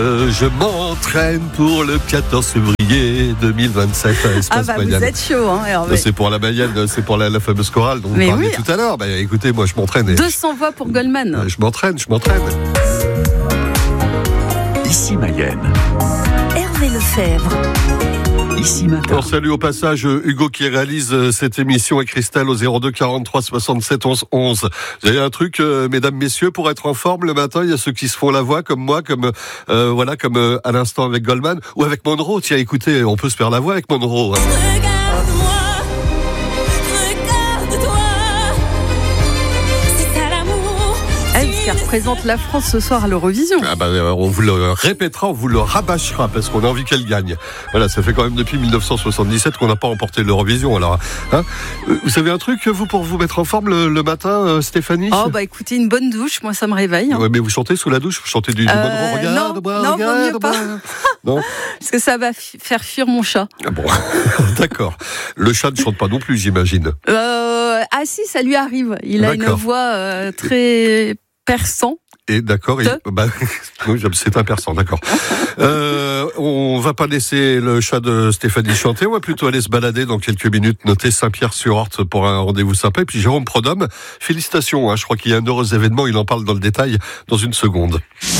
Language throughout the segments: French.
Je m'entraîne pour le 14 février 2027 à Espace Mayenne. Vous êtes chaud, hein, Hervé. C'est pour la Mayenne, c'est pour la fameuse chorale dont vous parliez tout à l'heure. Écoutez, moi je m'entraîne. 200 voix pour Goldman. Je m'entraîne. Ici Mayenne. Hervé Lefebvre. Ici matin. On salue au passage Hugo qui réalise cette émission et Christelle au 02 43 67 11 11. Vous avez un truc, mesdames, messieurs, pour être en forme le matin? Il y a ceux qui se font la voix comme moi, comme à l'instant avec Goldman ou avec Monroe. Tiens, écoutez, on peut se faire la voix avec Monroe. Qui représente la France ce soir à l'Eurovision. On vous le répétera, on vous le rabâchera parce qu'on a envie qu'elle gagne. Voilà, ça fait quand même depuis 1977 qu'on n'a pas remporté l'Eurovision. Alors, vous savez un truc, vous, pour vous mettre en forme le matin, Stéphanie? Écoutez, une bonne douche, moi ça me réveille. Ouais, mais vous chantez sous la douche? Vous chantez du Monroe? Regarde-moi, non, vaut mieux pas. Non. Parce que ça va faire fuir mon chat. Ah bon, d'accord. Le chat ne chante pas non plus, j'imagine. Si, ça lui arrive. Il a une voix très perçant. Et d'accord, c'est un perçant, d'accord. On va pas laisser le chat de Stéphanie chanter, on va plutôt aller se balader dans quelques minutes, noter Saint-Pierre-sur-Orthe pour un rendez-vous sympa. Et puis Jérôme Prodhomme, félicitations, je crois qu'il y a un heureux événement, il en parle dans le détail dans une seconde.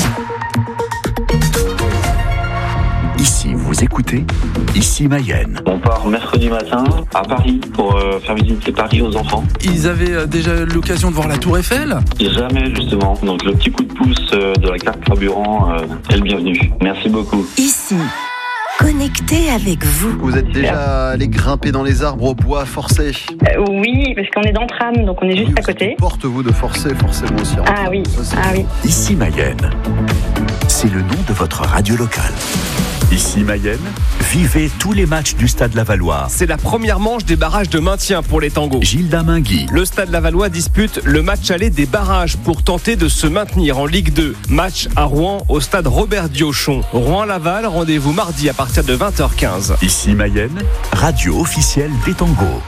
Ici, vous écoutez Ici Mayenne. On part mercredi matin à Paris pour faire visiter Paris aux enfants. Ils avaient déjà eu l'occasion de voir la Tour Eiffel? Jamais, justement. Donc le petit coup de pouce de la carte carburant est le bienvenu. Merci beaucoup. Ici, connecté avec vous. Vous êtes déjà allé grimper dans les arbres au bois forcé? Oui, parce qu'on est dans le tram, donc on est juste à côté. Porte-vous de forcer forcément aussi. Ah oui. Ici Mayenne. C'est le nom de votre radio locale. Ici Mayenne, vivez tous les matchs du Stade Lavallois. C'est la première manche des barrages de maintien pour les tangos. Gilda Mingui. Le Stade Lavallois dispute le match aller des barrages pour tenter de se maintenir en Ligue 2. Match à Rouen au stade Robert Diochon. Rouen-Laval, rendez-vous mardi à partir de 20h15. Ici Mayenne, radio officielle des tangos.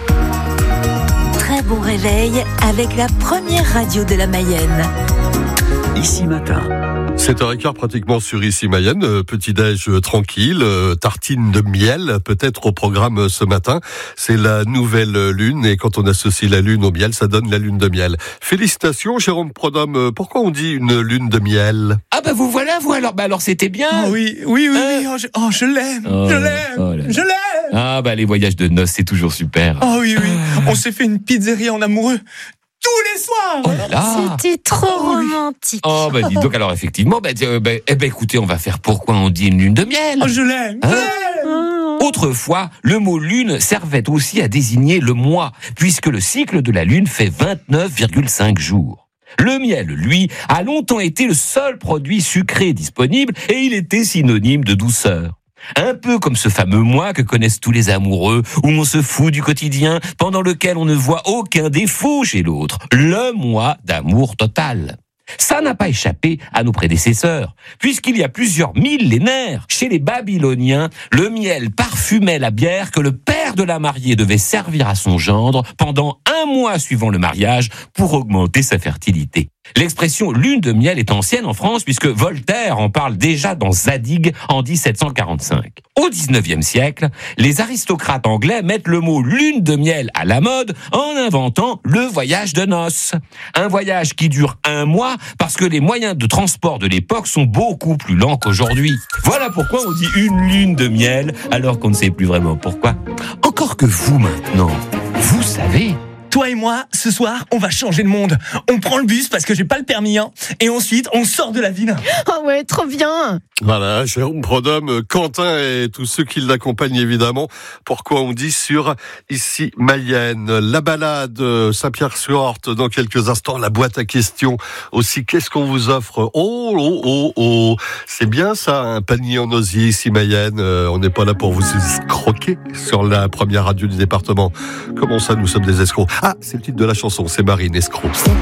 Très bon réveil avec la première radio de la Mayenne. Ici matin. 7h15 pratiquement sur Ici Mayenne, petit-déj tranquille, tartine de miel peut-être au programme ce matin. C'est la nouvelle lune et quand on associe la lune au miel, ça donne la lune de miel. Félicitations Jérôme Prodhomme, pourquoi on dit une lune de miel? Vous voilà, vous alors c'était bien. Oui, je l'aime, je l'aime. Les voyages de noces, c'est toujours super. Oui, on s'est fait une pizzeria en amoureux tous les soirs. Oh là là. C'était trop romantique. Dis donc alors effectivement, écoutez, on va faire pourquoi on dit une lune de miel. Je l'aime. Autrefois, le mot lune servait aussi à désigner le mois, puisque le cycle de la lune fait 29,5 jours. Le miel, lui, a longtemps été le seul produit sucré disponible et il était synonyme de douceur. Un peu comme ce fameux mois que connaissent tous les amoureux, où on se fout du quotidien, pendant lequel on ne voit aucun défaut chez l'autre. Le mois d'amour total. Ça n'a pas échappé à nos prédécesseurs, puisqu'il y a plusieurs millénaires, chez les Babyloniens, le miel parfumait la bière que le père de la mariée devait servir à son gendre pendant un mois suivant le mariage pour augmenter sa fertilité. L'expression lune de miel est ancienne en France puisque Voltaire en parle déjà dans Zadig en 1745. Au 19e siècle, les aristocrates anglais mettent le mot lune de miel à la mode en inventant le voyage de noces. Un voyage qui dure un mois parce que les moyens de transport de l'époque sont beaucoup plus lents qu'aujourd'hui. Voilà pourquoi on dit une lune de miel alors qu'on ne sait plus vraiment pourquoi. Encore que vous maintenant, vous savez... Toi et moi, ce soir, on va changer le monde. On prend le bus parce que j'ai pas le permis, et ensuite, on sort de la ville. Oh ouais, trop bien. Voilà, Jérôme Prodhomme, Quentin et tous ceux qui l'accompagnent évidemment. Pourquoi on dit sur Ici Mayenne. La balade Saint-Pierre-sur-Orthe dans quelques instants. La boîte à questions aussi. Qu'est-ce qu'on vous offre? Oh, c'est bien ça, un panier en osier Ici Mayenne. On n'est pas là pour vous escroquer sur la première radio du département. Comment ça, nous sommes des escrocs? C'est le titre de la chanson, c'est Marine Escroc.